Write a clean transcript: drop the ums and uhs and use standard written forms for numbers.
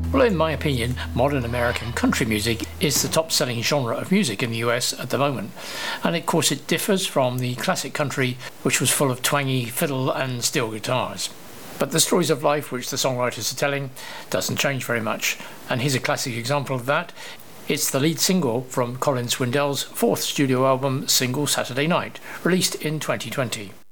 Well, in my opinion, modern American country music is the top-selling genre of music in the US at the moment. And of course it differs from the classic country, which was full of twangy fiddle and steel guitars. But the stories of life which the songwriters are telling doesn't change very much. And here's a classic example of that. It's the lead single from Colin Swindell's fourth studio album, Single Saturday Night, released in 2020.